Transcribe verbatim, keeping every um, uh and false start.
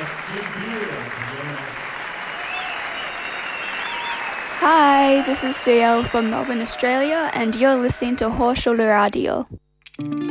Hi, this is C L from Melbourne, Australia, and you're listening to Hochschule Radio.